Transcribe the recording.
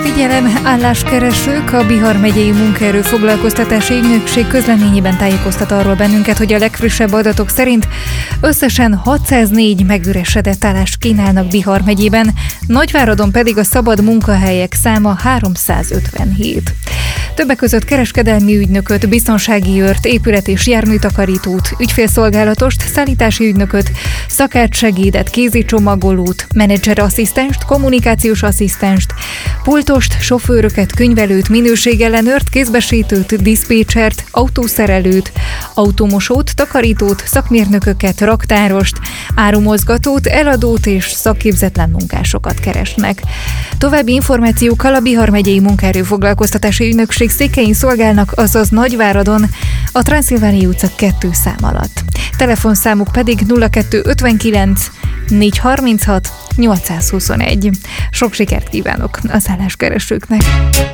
Figyelem, álláskeresők! A Bihar megyei munkaerő foglalkoztatási ügynökség közleményében tájékoztat arról bennünket, hogy a legfrissebb adatok szerint összesen 604 megüresedett állást kínálnak Bihar megyében, Nagyváradon pedig a szabad munkahelyek száma 357. Többek között kereskedelmi ügynököt, biztonsági őrt, épület- és járműtakarítót, ügyfélszolgálatost, szállítási ügynököt, szakácsegédet, kézicsomagolót, menedzserasszisztenst, kommunikációs asszisztenst, pultost, sofőröket, könyvelőt, minőségellenőrt, kézbesítőt, diszpécsert, autószerelőt, automosót, takarítót, szakmérnököket, raktárost, árumozgatót, eladót és szakképzetlen munkásokat keresnek. További információkkal a Bihar megyei munkaerő foglalkoztatási ügynökség székein szolgálnak, azaz Nagyváradon, a Transzilvániai utca 2 szám alatt. Telefonszámuk pedig 0259 436 821. Sok sikert kívánok az álláskeresőknek!